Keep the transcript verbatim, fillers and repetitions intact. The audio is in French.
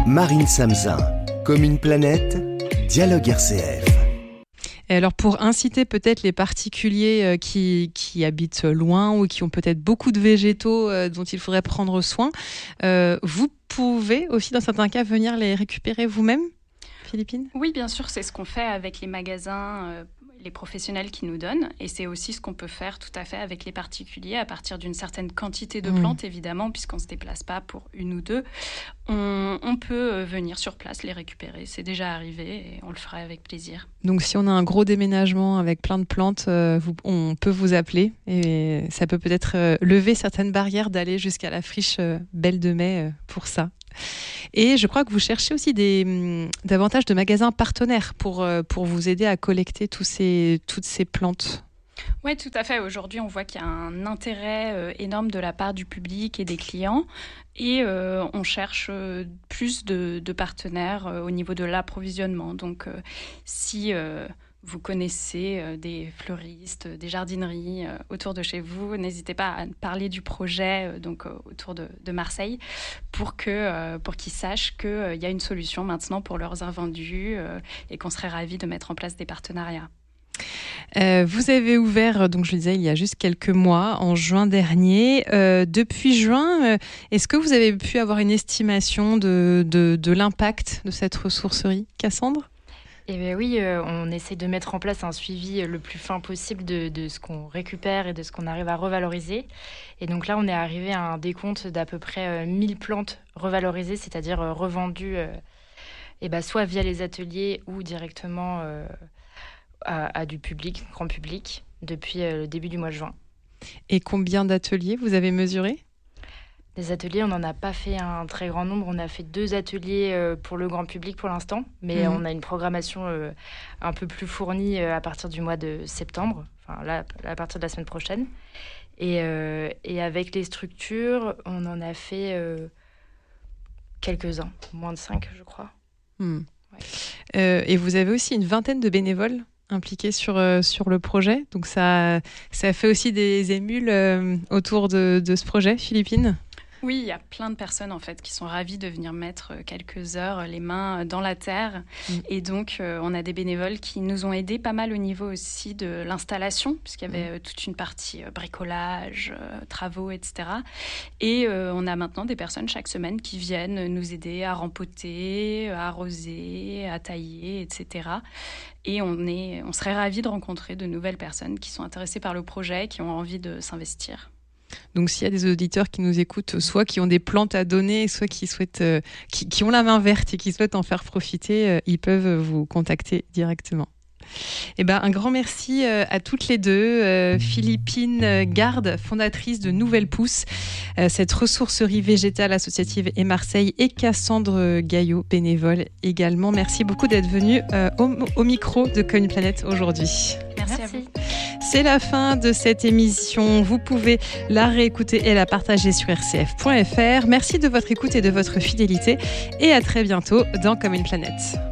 Marine Samzin, Comme une planète, Dialogue R C F. Et alors pour inciter peut-être les particuliers qui, qui habitent loin ou qui ont peut-être beaucoup de végétaux dont il faudrait prendre soin, euh, vous pouvez aussi dans certains cas venir les récupérer vous-même, Philippine ? Oui, bien sûr, c'est ce qu'on fait avec les magasins, euh, les professionnels qui nous donnent. Et c'est aussi ce qu'on peut faire tout à fait avec les particuliers à partir d'une certaine quantité de plantes, mmh. évidemment, puisqu'on ne se déplace pas pour une ou deux. On, on peut venir sur place les récupérer. C'est déjà arrivé et on le ferait avec plaisir. Donc si on a un gros déménagement avec plein de plantes, euh, vous, on peut vous appeler et ça peut peut-être euh, lever certaines barrières d'aller jusqu'à la friche euh, Belle de Mai euh, pour ça. Et je crois que vous cherchez aussi des, davantage de magasins partenaires pour, pour vous aider à collecter tous ces, toutes ces plantes. Oui, tout à fait. Aujourd'hui, on voit qu'il y a un intérêt euh, énorme de la part du public et des clients. Et euh, on cherche euh, plus de, de partenaires euh, au niveau de l'approvisionnement. Donc, euh, si... Euh, vous connaissez euh, des fleuristes, des jardineries euh, autour de chez vous, n'hésitez pas à parler du projet euh, donc, euh, autour de, de Marseille pour, que, euh, pour qu'ils sachent qu'il euh, y a une solution maintenant pour leurs invendus euh, et qu'on serait ravis de mettre en place des partenariats. Euh, vous avez ouvert, donc je le disais, il y a juste quelques mois, en juin dernier. Euh, depuis juin, euh, est-ce que vous avez pu avoir une estimation de, de, de l'impact de cette ressourcerie, Cassandre ? Eh bien oui, euh, on essaie de mettre en place un suivi le plus fin possible de, de ce qu'on récupère et de ce qu'on arrive à revaloriser. Et donc là, on est arrivé à un décompte d'à peu près euh, mille plantes revalorisées, c'est-à-dire euh, revendues euh, eh ben, soit via les ateliers ou directement euh, à, à du public, grand public, depuis euh, le début du mois de juin. Et combien d'ateliers vous avez mesuré ? Des ateliers, on n'en a pas fait un très grand nombre. On a fait deux ateliers euh, pour le grand public pour l'instant, mais mmh. on a une programmation euh, un peu plus fournie euh, à partir du mois de septembre, enfin là, à partir de la semaine prochaine. Et, euh, et avec les structures, on en a fait euh, quelques-uns, moins de cinq, je crois. Mmh. Ouais. Euh, et vous avez aussi une vingtaine de bénévoles impliqués sur, euh, sur le projet. Donc ça, ça fait aussi des émules euh, autour de, de ce projet, Philippine ? Oui, il y a plein de personnes en fait qui sont ravies de venir mettre quelques heures les mains dans la terre. Mmh. Et donc, euh, on a des bénévoles qui nous ont aidés pas mal au niveau aussi de l'installation, puisqu'il y avait mmh. toute une partie euh, bricolage, euh, travaux, et cetera. Et euh, on a maintenant des personnes chaque semaine qui viennent nous aider à rempoter, à arroser, à tailler, et cetera. Et on, est, on serait ravis de rencontrer de nouvelles personnes qui sont intéressées par le projet, qui ont envie de s'investir. Donc s'il y a des auditeurs qui nous écoutent, soit qui ont des plantes à donner, soit qui souhaitent, euh, qui, qui ont la main verte et qui souhaitent en faire profiter, euh, ils peuvent vous contacter directement. Eh ben, un grand merci euh, à toutes les deux. Euh, Philippine Garde, fondatrice de Nouvelle Pousse, euh, cette ressourcerie végétale associative et Marseille, et Cassandre Gaillot, bénévole également. Merci beaucoup d'être venue euh, au, au micro de Comme une planète aujourd'hui. Merci, merci à vous. C'est la fin de cette émission. Vous pouvez la réécouter et la partager sur r c f point f r. Merci de votre écoute et de votre fidélité et à très bientôt dans Comme une planète.